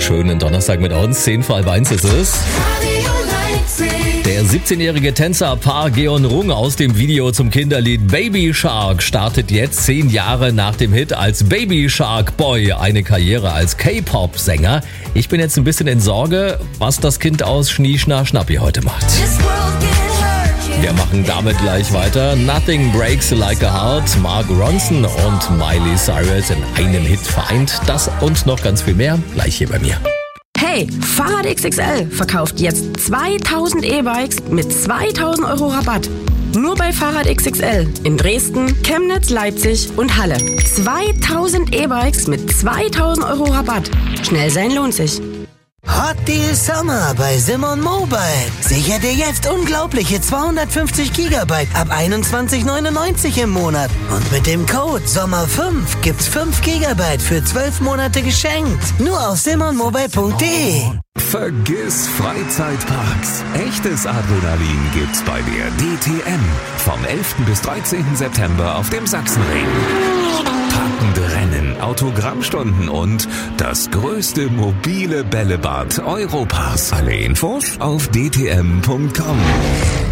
schönen Donnerstag mit uns. 10:10 ist es. Der 17-jährige Tänzer Park Geun-Rung aus dem Video zum Kinderlied Baby Shark startet jetzt 10 Jahre nach dem Hit als Baby Shark Boy eine Karriere als K-Pop-Sänger. Ich bin jetzt ein bisschen in Sorge, was das Kind aus Schnie Schna Schnappi heute macht. Wir machen damit gleich weiter. Nothing Breaks Like a Heart, Mark Ronson und Miley Cyrus in einem Hit vereint. Das und noch ganz viel mehr gleich hier bei mir. Hey, Fahrrad XXL verkauft jetzt 2000 E-Bikes mit 2000 € Rabatt. Nur bei Fahrrad XXL in Dresden, Chemnitz, Leipzig und Halle. 2000 E-Bikes mit 2000 € Rabatt. Schnell sein lohnt sich. Hot Deal Summer bei Simon Mobile. Sicher dir jetzt unglaubliche 250 GB ab 21,99 im Monat. Und mit dem Code SOMMER5 gibt's 5 GB für 12 Monate geschenkt. Nur auf simonmobile.de. Vergiss Freizeitparks. Echtes Adrenalin gibt's bei der DTM. Vom 11. bis 13. September auf dem Sachsenring. Packende Rennen, Autogrammstunden und das größte mobile Bällebad Europas. Alle Infos auf dtm.com.